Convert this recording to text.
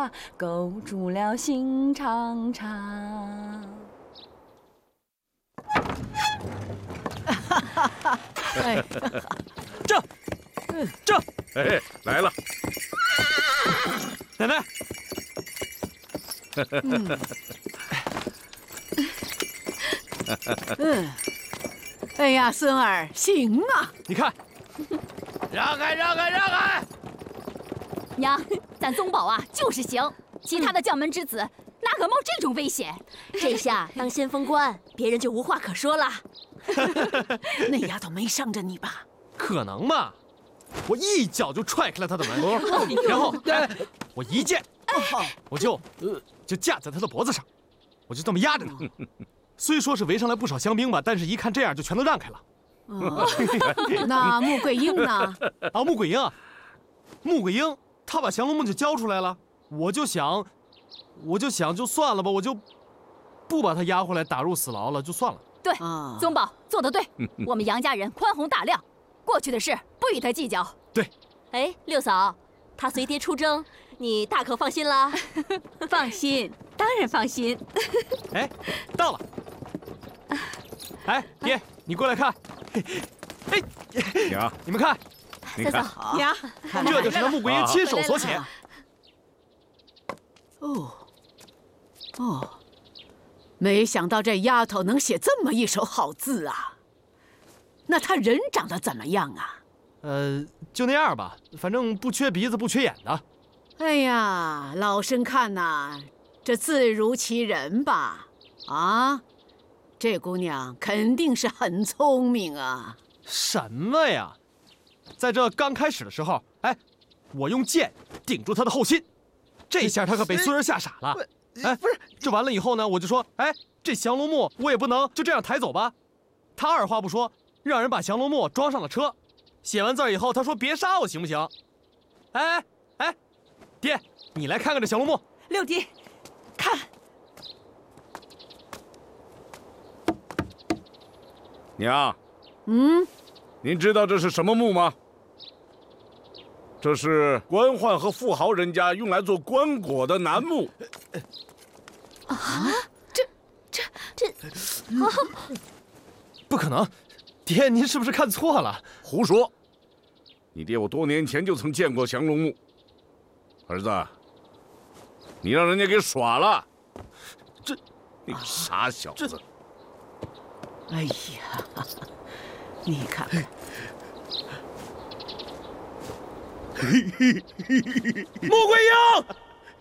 花，勾住了心长长。 哎， 这， 哎，来了， 奶奶。 哎呀，孙儿，行啊！ 你看， 让开，让开，让开！ 娘，咱宗保啊就是行，其他的将门之子哪敢冒这种危险？ 这下当先锋官，别人就无话可说了。 那丫头没伤着你吧？ 可能吗？我一脚就踹开了他的门，然后我一剑，我就架在他的脖子上，我就这么压着他。虽说是围上来不少香兵吧，但是一看这样就全都让开了。 那穆桂英呢？ 啊，穆桂英，他把降龙木就交出来了，我就想就算了吧，我就不把他押回来打入死牢了，就算了。 对，宗保做得对，我们杨家人宽宏大量，过去的事不与他计较。 对， 哎，六嫂，他随爹出征，你大可放心啦。 放心，当然放心。 哎，到了。哎，爹，你过来看。哎， 娘， 你们看， 你看， 呀， 这就是他穆桂英亲手所写。 没想到这丫头能写这么一手好字啊！那她人长得怎么样啊？ 就那样吧，反正不缺鼻子不缺眼的。 哎呀，老身看呐，这字如其人吧？啊，这姑娘肯定是很聪明啊！ 什么呀？在这刚开始的时候，哎，我用剑顶住他的后心，这下他可被孙儿吓傻了。哎，不是，这完了以后呢，我就说，哎，这降龙木我也不能就这样抬走吧。他二话不说，让人把降龙木装上了车。写完字儿以后，他说别杀我行不行？哎，爹，你来看看这降龙木。 六弟，看， 娘，您知道这是什么木吗？这是官宦和富豪人家用来做棺椁的楠木。 不可能，爹，您是不是看错了？ 胡说！你爹我多年前就曾见过降龙木。儿子，你让人家给耍了，你个傻小子！ 哎呀，你看看， 穆桂英。